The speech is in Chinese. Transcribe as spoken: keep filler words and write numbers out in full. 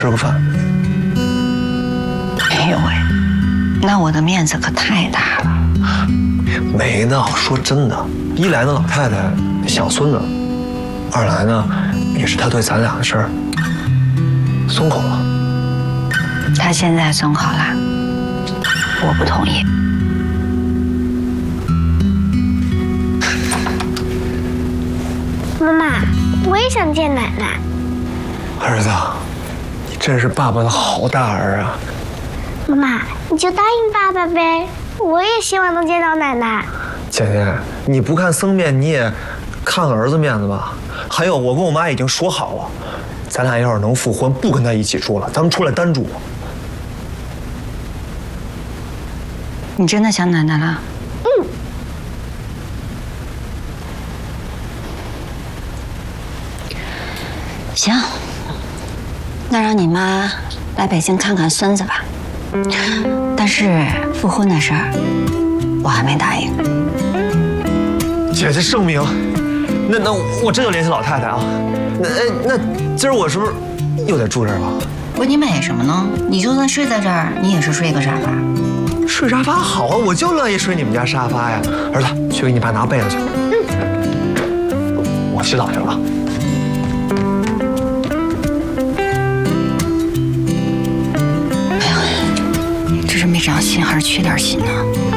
吃个饭。 哎呦喂，那我的面子可太大了。 没呢，说真的，一来呢老太太想孙子，二来呢也是她对咱俩的事儿松口了。 她现在松口了，我不同意。 妈妈，我也想见奶奶。 儿子，你真是爸爸的好大儿啊！ 妈妈，你就答应爸爸呗，我也希望能见到奶奶。 姐姐，你不看僧面，你也看儿子面子吧。还有，我跟我妈已经说好了，咱俩要是能复婚，不跟他一起住了，咱们出来单住。 你真的想奶奶了？ 嗯。 行，那让你妈来北京看看孙子吧。但是复婚的事儿，我还没答应。 姐姐圣明，那那我这就联系老太太啊。那哎那今儿我是不是又得住这儿了？ 不，你美什么呢？你就算睡在这儿，你也是睡个沙发。 睡沙发好啊，我就乐意睡你们家沙发呀。儿子，去给你爸拿被子去。嗯。我洗澡去了。 哎呀，这是没长心还是缺点心呢？